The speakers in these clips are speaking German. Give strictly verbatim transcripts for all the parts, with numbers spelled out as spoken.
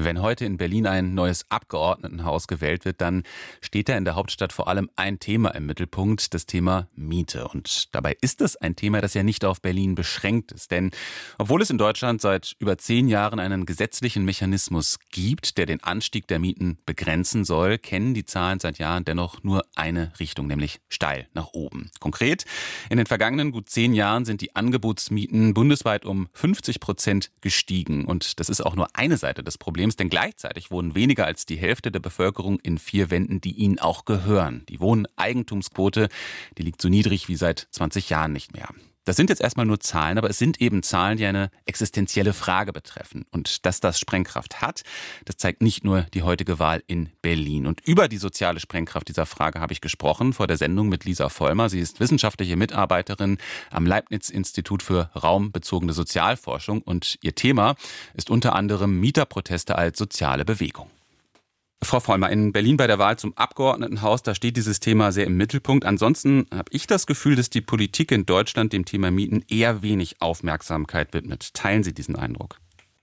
Wenn heute in Berlin ein neues Abgeordnetenhaus gewählt wird, dann steht da in der Hauptstadt vor allem ein Thema im Mittelpunkt, das Thema Miete. Und dabei ist es ein Thema, das ja nicht auf Berlin beschränkt ist. Denn obwohl es in Deutschland seit über zehn Jahren einen gesetzlichen Mechanismus gibt, der den Anstieg der Mieten begrenzen soll, kennen die Zahlen seit Jahren dennoch nur eine Richtung, nämlich steil nach oben. Konkret, in den vergangenen gut zehn Jahren sind die Angebotsmieten bundesweit um fünfzig Prozent gestiegen. Und das ist auch nur eine Seite des Problems. Denn gleichzeitig wohnen weniger als die Hälfte der Bevölkerung in vier Wänden, die ihnen auch gehören. Die Wohneigentumsquote, die liegt so niedrig wie seit zwanzig Jahren nicht mehr. Das sind jetzt erstmal nur Zahlen, aber es sind eben Zahlen, die eine existenzielle Frage betreffen. Und dass das Sprengkraft hat, das zeigt nicht nur die heutige Wahl in Berlin. Und über die soziale Sprengkraft dieser Frage habe ich gesprochen vor der Sendung mit Lisa Vollmer. Sie ist wissenschaftliche Mitarbeiterin am Leibniz-Institut für raumbezogene Sozialforschung. Und ihr Thema ist unter anderem Mieterproteste als soziale Bewegung. Frau Vollmer, in Berlin bei der Wahl zum Abgeordnetenhaus, da steht dieses Thema sehr im Mittelpunkt. Ansonsten habe ich das Gefühl, dass die Politik in Deutschland dem Thema Mieten eher wenig Aufmerksamkeit widmet. Teilen Sie diesen Eindruck?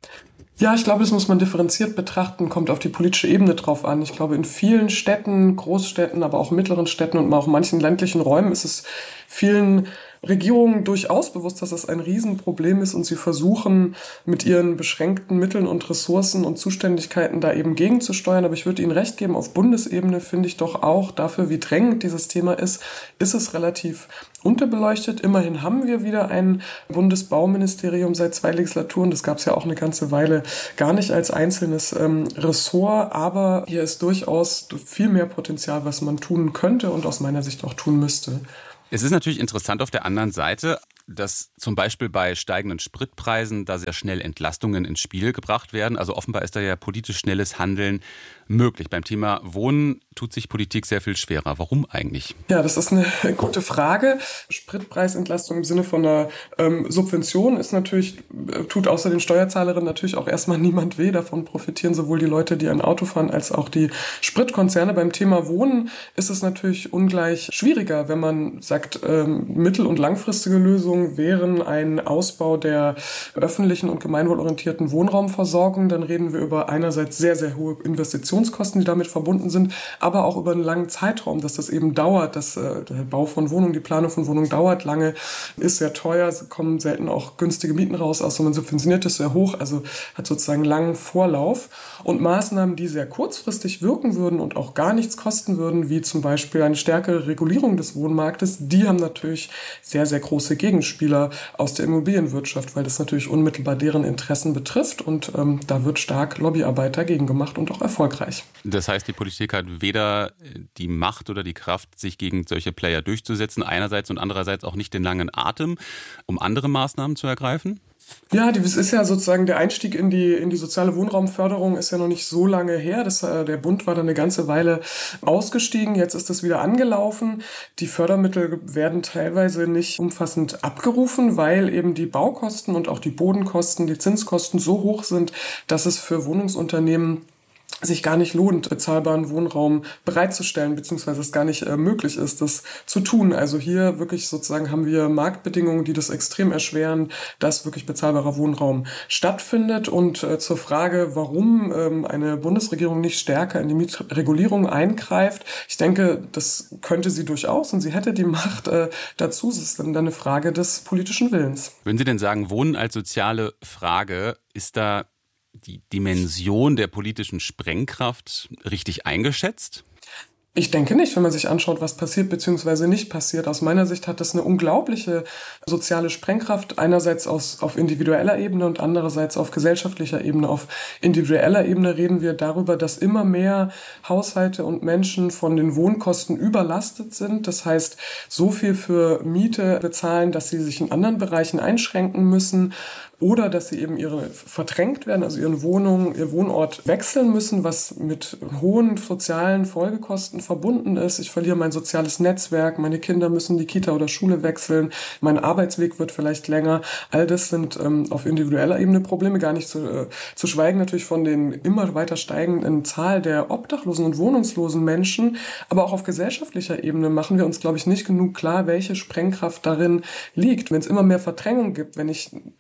Ja, ich glaube, das muss man differenziert betrachten, kommt auf die politische Ebene drauf an. Ich glaube, in vielen Städten, Großstädten, aber auch mittleren Städten und auch in manchen ländlichen Räumen ist es vielen Regierungen durchaus bewusst, dass das ein Riesenproblem ist und sie versuchen mit ihren beschränkten Mitteln und Ressourcen und Zuständigkeiten da eben gegenzusteuern. Aber ich würde Ihnen recht geben, auf Bundesebene finde ich doch auch dafür, wie drängend dieses Thema ist, ist es relativ unterbeleuchtet. Immerhin haben wir wieder ein Bundesbauministerium seit zwei Legislaturen. Das gab es ja auch eine ganze Weile gar nicht als einzelnes ähm, Ressort. Aber hier ist durchaus viel mehr Potenzial, was man tun könnte und aus meiner Sicht auch tun müsste. Es ist natürlich interessant auf der anderen Seite, dass zum Beispiel bei steigenden Spritpreisen da sehr schnell Entlastungen ins Spiel gebracht werden. Also offenbar ist da ja politisch schnelles Handeln möglich. Beim Thema Wohnen tut sich Politik sehr viel schwerer. Warum eigentlich? Ja, das ist eine gute Frage. Spritpreisentlastung im Sinne von einer ähm, Subvention ist natürlich, tut außer den Steuerzahlerinnen natürlich auch erstmal niemand weh. Davon profitieren sowohl die Leute, die ein Auto fahren, als auch die Spritkonzerne. Beim Thema Wohnen ist es natürlich ungleich schwieriger, wenn man sagt, ähm, mittel- und langfristige Lösungen wären ein Ausbau der öffentlichen und gemeinwohlorientierten Wohnraumversorgung. Dann reden wir über einerseits sehr, sehr hohe Investitionskosten, die damit verbunden sind, aber auch über einen langen Zeitraum, dass das eben dauert, dass äh, der Bau von Wohnungen, die Planung von Wohnungen dauert lange, ist sehr teuer, kommen selten auch günstige Mieten raus, außer man subventioniert es sehr hoch, also hat sozusagen langen Vorlauf. Und Maßnahmen, die sehr kurzfristig wirken würden und auch gar nichts kosten würden, wie zum Beispiel eine stärkere Regulierung des Wohnmarktes, die haben natürlich sehr, sehr große Gegenspieler aus der Immobilienwirtschaft, weil das natürlich unmittelbar deren Interessen betrifft und ähm, da wird stark Lobbyarbeit dagegen gemacht und auch erfolgreich. Das heißt, die Politik hat weder die Macht oder die Kraft, sich gegen solche Player durchzusetzen, einerseits und andererseits auch nicht den langen Atem, um andere Maßnahmen zu ergreifen? Ja, das ist ja sozusagen der Einstieg in die in die soziale Wohnraumförderung ist ja noch nicht so lange her. Das, äh, der Bund war da eine ganze Weile ausgestiegen. Jetzt ist das wieder angelaufen. Die Fördermittel werden teilweise nicht umfassend abgerufen, weil eben die Baukosten und auch die Bodenkosten, die Zinskosten so hoch sind, dass es für Wohnungsunternehmen sich gar nicht lohnt, bezahlbaren Wohnraum bereitzustellen, beziehungsweise es gar nicht äh, möglich ist, das zu tun. Also hier wirklich sozusagen haben wir Marktbedingungen, die das extrem erschweren, dass wirklich bezahlbarer Wohnraum stattfindet. Und äh, zur Frage, warum ähm, eine Bundesregierung nicht stärker in die Mietregulierung eingreift, ich denke, das könnte sie durchaus und sie hätte die Macht äh, dazu. Es ist dann eine Frage des politischen Willens. Würden Sie denn sagen, Wohnen als soziale Frage, ist da die Dimension der politischen Sprengkraft richtig eingeschätzt? Ich denke nicht, wenn man sich anschaut, was passiert bzw. nicht passiert. Aus meiner Sicht hat das eine unglaubliche soziale Sprengkraft, einerseits aus, auf individueller Ebene und andererseits auf gesellschaftlicher Ebene. Auf individueller Ebene reden wir darüber, dass immer mehr Haushalte und Menschen von den Wohnkosten überlastet sind. Das heißt, so viel für Miete bezahlen, dass sie sich in anderen Bereichen einschränken müssen. Oder dass sie eben ihre verdrängt werden, also ihren Wohnung, ihr Wohnort wechseln müssen, was mit hohen sozialen Folgekosten verbunden ist. Ich verliere mein soziales Netzwerk, meine Kinder müssen die Kita oder Schule wechseln, mein Arbeitsweg wird vielleicht länger. All das sind ähm, auf individueller Ebene Probleme, gar nicht zu, äh, zu schweigen natürlich von den immer weiter steigenden Zahl der obdachlosen und wohnungslosen Menschen. Aber auch auf gesellschaftlicher Ebene machen wir uns, glaube ich, nicht genug klar, welche Sprengkraft darin liegt. Wenn es immer mehr Verdrängung gibt, wenn ich mit anderen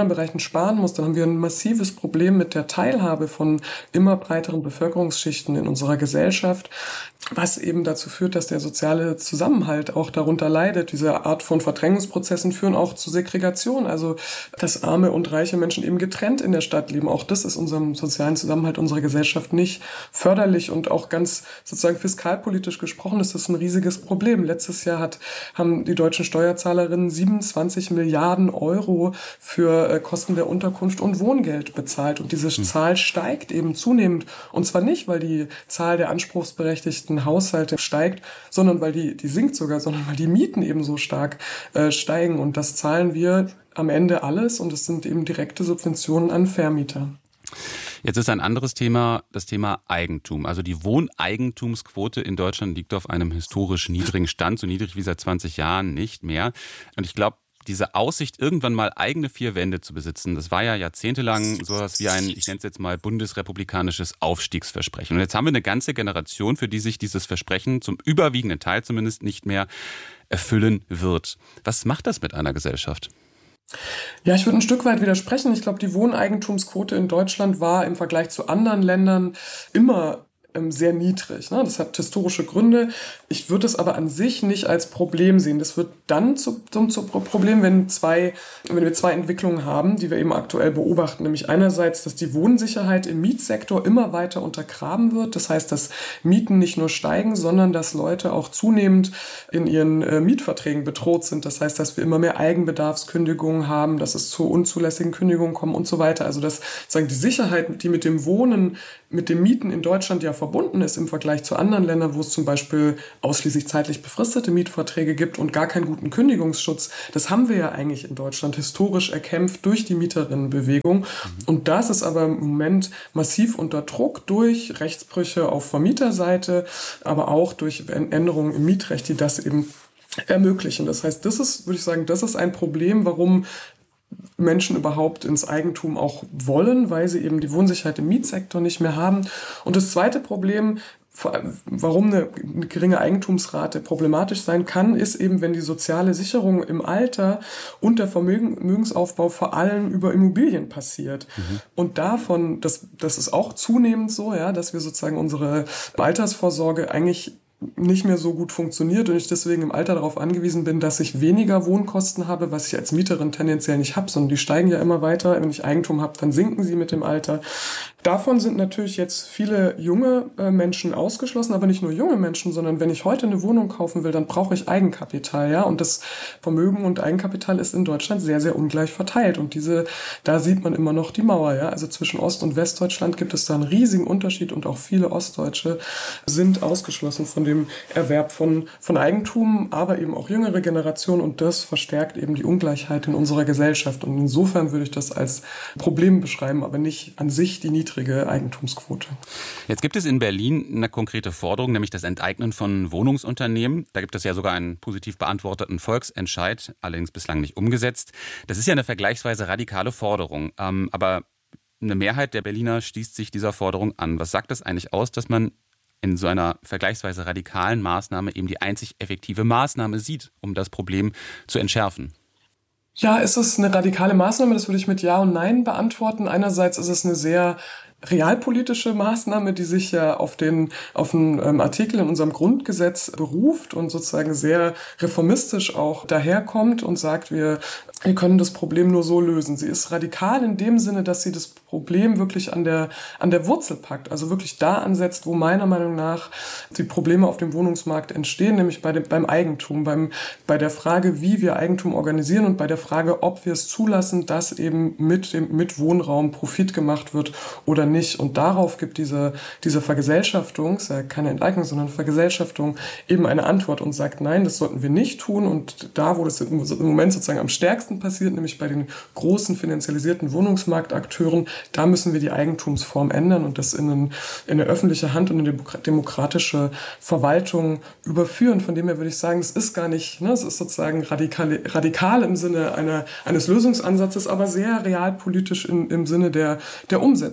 anderen Bereichen sparen muss, dann haben wir ein massives Problem mit der Teilhabe von immer breiteren Bevölkerungsschichten in unserer Gesellschaft, was eben dazu führt, dass der soziale Zusammenhalt auch darunter leidet. Diese Art von Verdrängungsprozessen führen auch zu Segregation, also dass arme und reiche Menschen eben getrennt in der Stadt leben. Auch das ist unserem sozialen Zusammenhalt unserer Gesellschaft nicht förderlich, und auch ganz sozusagen fiskalpolitisch gesprochen ist das ein riesiges Problem. Letztes Jahr hat, haben die deutschen Steuerzahlerinnen siebenundzwanzig Milliarden Euro für äh, Kosten der Unterkunft und Wohngeld bezahlt, und diese hm. Zahl steigt eben zunehmend, und zwar nicht, weil die Zahl der anspruchsberechtigten Haushalte steigt, sondern weil die, die sinkt sogar, sondern weil die Mieten eben so stark äh, steigen, und das zahlen wir am Ende alles, und es sind eben direkte Subventionen an Vermieter. Jetzt ist ein anderes Thema das Thema Eigentum. Also die Wohneigentumsquote in Deutschland liegt auf einem historisch niedrigen Stand, so niedrig wie seit zwanzig Jahren nicht mehr. Und ich glaube, diese Aussicht, irgendwann mal eigene vier Wände zu besitzen, das war ja jahrzehntelang sowas wie ein, ich nenne es jetzt mal, bundesrepublikanisches Aufstiegsversprechen. Und jetzt haben wir eine ganze Generation, für die sich dieses Versprechen zum überwiegenden Teil zumindest nicht mehr erfüllen wird. Was macht das mit einer Gesellschaft? Ja, ich würde ein Stück weit widersprechen. Ich glaube, die Wohneigentumsquote in Deutschland war im Vergleich zu anderen Ländern immer sehr niedrig. Das hat historische Gründe. Ich würde es aber an sich nicht als Problem sehen. Das wird dann zu, zum, zum Problem, wenn, zwei, wenn wir zwei Entwicklungen haben, die wir eben aktuell beobachten. Nämlich einerseits, dass die Wohnsicherheit im Mietsektor immer weiter untergraben wird. Das heißt, dass Mieten nicht nur steigen, sondern dass Leute auch zunehmend in ihren äh, Mietverträgen bedroht sind. Das heißt, dass wir immer mehr Eigenbedarfskündigungen haben, dass es zu unzulässigen Kündigungen kommt und so weiter. Also dass sagen, die Sicherheit, die mit dem Wohnen, mit dem Mieten in Deutschland ja verbunden ist im Vergleich zu anderen Ländern, wo es zum Beispiel ausschließlich zeitlich befristete Mietverträge gibt und gar keinen guten Kündigungsschutz. Das haben wir ja eigentlich in Deutschland historisch erkämpft durch die Mieterinnenbewegung. Mhm. Und das ist aber im Moment massiv unter Druck durch Rechtsbrüche auf Vermieterseite, aber auch durch Änderungen im Mietrecht, die das eben ermöglichen. Das heißt, das ist, würde ich sagen, das ist ein Problem, warum Menschen überhaupt ins Eigentum auch wollen, weil sie eben die Wohnsicherheit im Mietsektor nicht mehr haben. Und das zweite Problem, warum eine geringe Eigentumsrate problematisch sein kann, ist eben, wenn die soziale Sicherung im Alter und der Vermögensaufbau vor allem über Immobilien passiert. Mhm. Und davon, das, das ist auch zunehmend so, ja, dass wir sozusagen unsere Altersvorsorge eigentlich nicht mehr so gut funktioniert und ich deswegen im Alter darauf angewiesen bin, dass ich weniger Wohnkosten habe, was ich als Mieterin tendenziell nicht habe, sondern die steigen ja immer weiter. Wenn ich Eigentum habe, dann sinken sie mit dem Alter. Davon sind natürlich jetzt viele junge äh, Menschen ausgeschlossen, aber nicht nur junge Menschen, sondern wenn ich heute eine Wohnung kaufen will, dann brauche ich Eigenkapital, ja. Und das Vermögen und Eigenkapital ist in Deutschland sehr, sehr ungleich verteilt. Und diese, da sieht man immer noch die Mauer, ja. Also zwischen Ost- und Westdeutschland gibt es da einen riesigen Unterschied und auch viele Ostdeutsche sind ausgeschlossen von dem Erwerb von, von Eigentum, aber eben auch jüngere Generationen, und das verstärkt eben die Ungleichheit in unserer Gesellschaft. Und insofern würde ich das als Problem beschreiben, aber nicht an sich die niedrige Eigentumsquote. Jetzt gibt es in Berlin eine konkrete Forderung, nämlich das Enteignen von Wohnungsunternehmen. Da gibt es ja sogar einen positiv beantworteten Volksentscheid, allerdings bislang nicht umgesetzt. Das ist ja eine vergleichsweise radikale Forderung, ähm, aber eine Mehrheit der Berliner schließt sich dieser Forderung an. Was sagt das eigentlich aus, dass man in so einer vergleichsweise radikalen Maßnahme eben die einzig effektive Maßnahme sieht, um das Problem zu entschärfen? Ja, ist es eine radikale Maßnahme? Das würde ich mit Ja und Nein beantworten. Einerseits ist es eine sehr realpolitische Maßnahme, die sich ja auf den auf einen ähm, Artikel in unserem Grundgesetz beruft und sozusagen sehr reformistisch auch daherkommt und sagt, wir wir können das Problem nur so lösen. Sie ist radikal in dem Sinne, dass sie das Problem wirklich an der an der Wurzel packt, also wirklich da ansetzt, wo meiner Meinung nach die Probleme auf dem Wohnungsmarkt entstehen, nämlich bei dem, beim Eigentum, beim bei der Frage, wie wir Eigentum organisieren und bei der Frage, ob wir es zulassen, dass eben mit dem mit Wohnraum Profit gemacht wird oder nicht. Und darauf gibt diese diese Vergesellschaftung, ist ja keine Enteignung, sondern Vergesellschaftung, eben eine Antwort und sagt, nein, das sollten wir nicht tun. Und da, wo das im Moment sozusagen am stärksten passiert, nämlich bei den großen finanzialisierten Wohnungsmarktakteuren, da müssen wir die Eigentumsform ändern und das in, einen, in eine öffentliche Hand und in eine demokratische Verwaltung überführen. Von dem her würde ich sagen, es ist gar nicht, ne, es ist sozusagen radikal, radikal im Sinne einer, eines Lösungsansatzes, aber sehr realpolitisch in, im Sinne der, der Umsetzung. Wie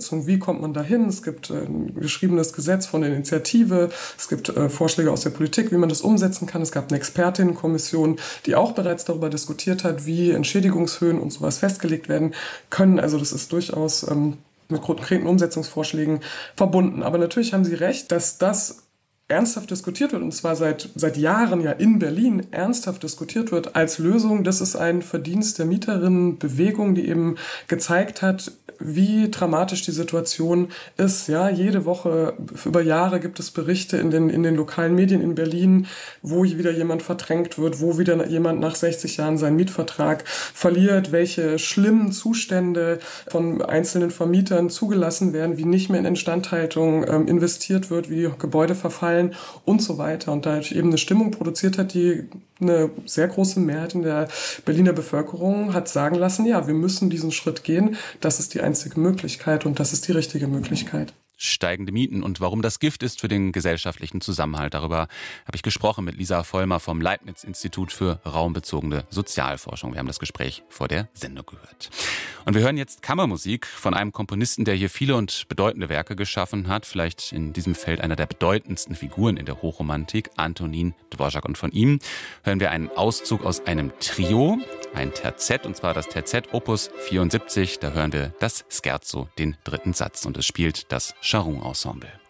kommt man dahin? Es gibt äh, ein geschriebenes Gesetz von der Initiative, es gibt äh, Vorschläge aus der Politik, wie man das umsetzen kann. Es gab eine Expertinnenkommission, die auch bereits darüber diskutiert hat, wie Entschädigungshöhen und sowas festgelegt werden können. Also das ist durchaus ähm, mit konkreten Umsetzungsvorschlägen verbunden. Aber natürlich haben Sie recht, dass das ernsthaft diskutiert wird, und zwar seit, seit Jahren ja in Berlin ernsthaft diskutiert wird als Lösung. Das ist ein Verdienst der Mieterinnenbewegung, die eben gezeigt hat, wie dramatisch die Situation ist. Ja, jede Woche über Jahre gibt es Berichte in den, in den lokalen Medien in Berlin, wo wieder jemand verdrängt wird, wo wieder jemand nach sechzig Jahren seinen Mietvertrag verliert, welche schlimmen Zustände von einzelnen Vermietern zugelassen werden, wie nicht mehr in Instandhaltung ähm, investiert wird, wie Gebäude verfallen und so weiter. Und da eben eine Stimmung produziert hat, die eine sehr große Mehrheit in der Berliner Bevölkerung hat sagen lassen, ja, wir müssen diesen Schritt gehen. Das ist die einzige Möglichkeit und das ist die richtige Möglichkeit. Steigende Mieten und warum das Gift ist für den gesellschaftlichen Zusammenhalt. Darüber habe ich gesprochen mit Lisa Vollmer vom Leibniz-Institut für raumbezogene Sozialforschung. Wir haben das Gespräch vor der Sendung gehört. Und wir hören jetzt Kammermusik von einem Komponisten, der hier viele und bedeutende Werke geschaffen hat. Vielleicht in diesem Feld einer der bedeutendsten Figuren in der Hochromantik, Antonin Dvořák. Und von ihm hören wir einen Auszug aus einem Trio, ein Terzett, und zwar das Terzett Opus vierundsiebzig. Da hören wir das Scherzo, den dritten Satz, und es spielt das Charron-Ensemble.